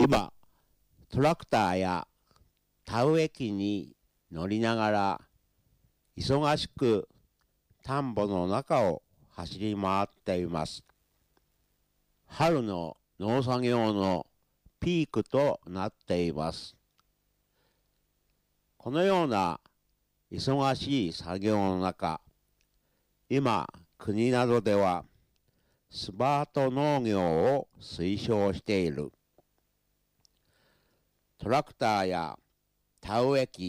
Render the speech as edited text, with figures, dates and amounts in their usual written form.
今、トラクターや田植え機に乗りながら、忙しく田んぼの中を走り回っています。春の農作業のピークとなっています。このような忙しい作業の中、今、国などではスマート農業を推奨している。トラクターや田植え機、